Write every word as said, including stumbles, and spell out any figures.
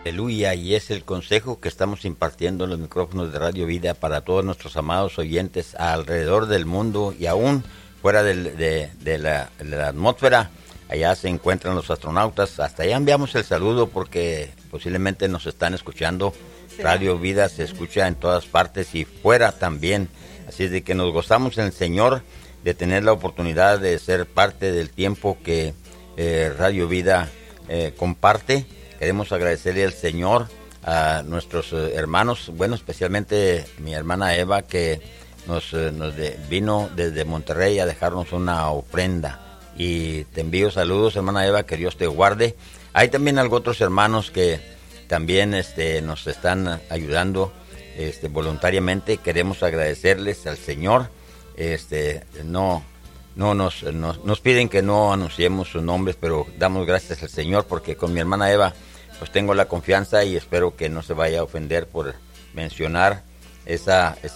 Aleluya, y es el consejo que estamos impartiendo en los micrófonos de Radio Vida para todos nuestros amados oyentes alrededor del mundo y aún fuera del, de, de, la, de la atmósfera. Allá se encuentran los astronautas, hasta allá enviamos el saludo porque posiblemente nos están escuchando. Sí. Radio Vida se escucha en todas partes y fuera también, así es de que nos gozamos en el Señor de tener la oportunidad de ser parte del tiempo que eh, Radio Vida eh, comparte. Queremos agradecerle al Señor, a nuestros eh, hermanos, bueno, especialmente mi hermana Eva, que nos, eh, nos de, vino desde Monterrey a dejarnos una ofrenda. Y te envío saludos, hermana Eva, que Dios te guarde. Hay también algunos otros hermanos que también este, nos están ayudando este, voluntariamente. Queremos agradecerles al Señor. Este, no, no nos, nos, nos piden que no anunciemos sus nombres, pero damos gracias al Señor porque con mi hermana Eva pues tengo la confianza y espero que no se vaya a ofender por mencionar esa, esa